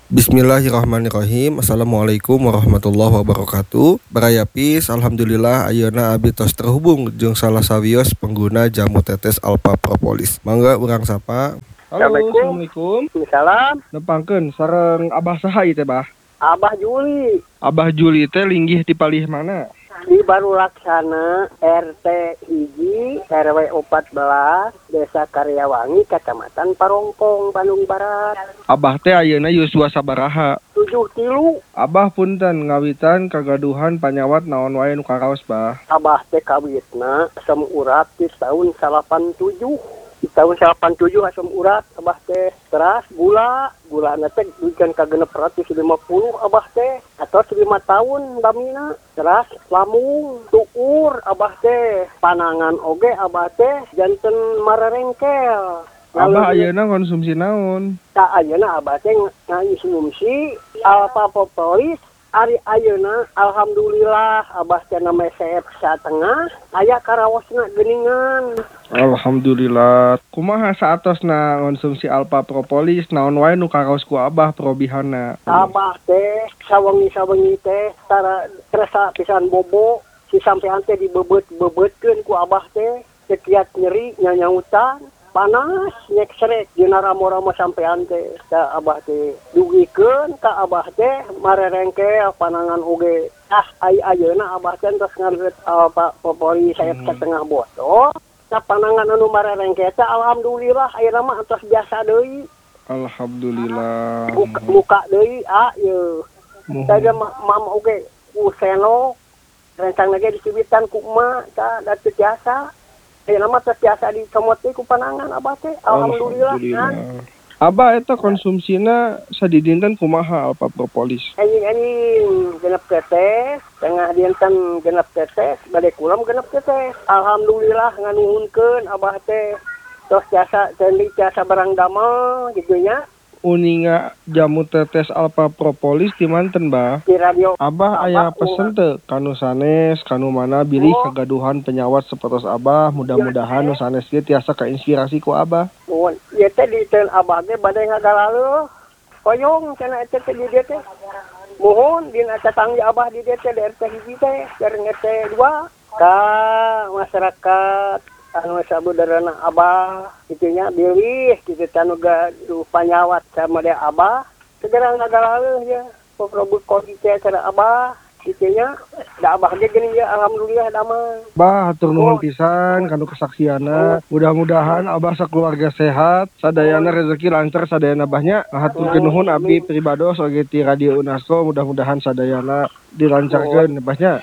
Bismillahirrahmanirrahim. Assalamualaikum warahmatullahi wabarakatuh. Barayapis, alhamdulillah ayeuna abdi tos terhubung jeung salah sawios pengguna jamu tetes Alpha Propolis. Mangga urang sapa. Halo, assalamualaikum. Salam. Nepangkeun sareng Abah saha ieu teh, Bah? Abah Juli Abah Juli teh linggih di palih mana? di Baru Laksana RT hiji RW 14 Desa Karyawangi Kecamatan Parongpong Bandung Barat. Abah teh ayeuna yuswa sabaraha? 73. Abah punten ngawitan kagaduhan panyawat naon wae nu karaos, Bah? Abah teh kawitna asam urat di tahun 87. Di tahun 87 asam urat Abah teh teras gula teh duikeun ka 650 Abah teh atau 5 tahun damina. Teras lamung tukur Abah teh panangan oge Abah teh janten mararengkel. Abah ayeuna konsumsi naon? Tak ayeuna Abah teh ngonsumsi Alpha Propolis. Ari ayeuna alhamdulillah Abah teh na mesep satengah aya karawosna geuningan. Alhamdulillah. Kumaha saatosna konsumsi Alpha Propolis naon wae nu karaos ku Abah probihanna? Abah teh sawengi-sawengi teh tara terasa pisan bobo si sampean teh dibebet-bebetkeun ku Abah teh sekiat nyeri nyanyautan panas nyek srek dina ramo-ramo sampean teh da Abah teh dugikeun ka Abah teh marerengke panangan oge ayeuna Abah teh terus ngareut Pak Popori saya ke tengah botol sa panangan anu marerengke teh alhamdulillah ayeuna mah tos biasa deui. Alhamdulillah. Muka deui ieu tadi mama oge ku seno rencang lagi dicibitan ku emak tah da teu biasa. Nama terbiasa dicomot ku panangan Abah teh alhamdulillah. Abah eta konsumsina sadidinten kumaha Alpha Propolis? Anjing genep tetes, tengah dinten genep tetes, bade kulam genep tetes. Alhamdulillah nganuhunkeun Abah teh tos jasa cendi jasa barang damel gitu nya. Uninga jamu tetes Alpha Propolis di manten, Bah? Di radio. Abah aya pesen teu kanu sanes, kanu mana bilih kagaduhan penyawat sapertos Abah, mudah-mudahan nu sanes ge tiasa kainspirasi ku Abah. Mun ieu teh di teu Abah ge bade ngagaleuh. Koyong cenah eta teh di dieu teh. Mohon dina tetangga Abah di dieu teh di RT hiji teh, jeung RT 2 ka masyarakat anu sabudareuna Abah itunya bilih kitu tanu panyawat sama dia Abah segera ngagaleuh ya probut kodi teh cara Abah itunya da Abah ge geuning ya alhamdulillah damang. Bah hatur nuhun pisan kanu kesaksianna. Mudah-mudahan Abah sakeluarga sehat, sadayana rezeki lancar sadayana Abahnya. Haturkeun nuhun abdi pribados oge ti Radio Unasko, mudah-mudahan sadayana dilancarkeun Abahnya.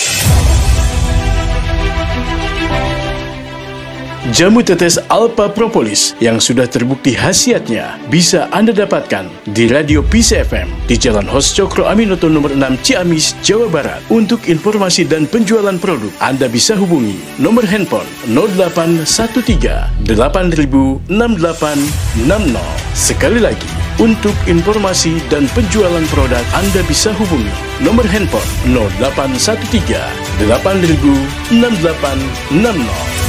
Jamu tetes Alpha Propolis yang sudah terbukti khasiatnya bisa Anda dapatkan di Radio Peace FM di Jalan Hos Cokro Aminoto nomor 6 Ciamis, Jawa Barat. Untuk informasi dan penjualan produk, Anda bisa hubungi nomor handphone 0813 8000 6860. Sekali lagi, untuk informasi dan penjualan produk, Anda bisa hubungi nomor handphone 0813 8000 6860.